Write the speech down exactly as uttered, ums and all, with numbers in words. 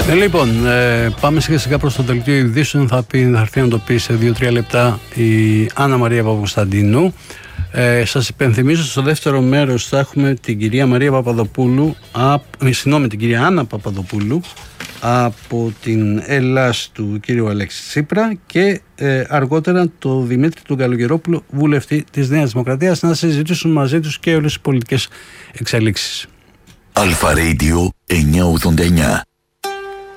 Ε, λοιπόν, ε, πάμε σιγά σιγά προς το δελτίο ειδήσεων. Θα, πει, θα έρθει να το πει σε δύο τρία λεπτά η Άννα Μαρία Παπακοσταντίνου. Ε, σας υπενθυμίζω στο δεύτερο μέρος θα έχουμε την κυρία Μαρία Παπαδοπούλου, α, συγγνώμη, την κυρία Άννα Παπαδοπούλου από την Ελλάς του κύριου Αλέξη Τσίπρα και ε, αργότερα το Δημήτρη του Καλογερόπουλου, βουλευτή της Νέας Δημοκρατίας, να συζητήσουν μαζί τους και όλες τις πολιτικές εξελίξεις. Αλφα Radio εννιακόσια ογδόντα εννιά.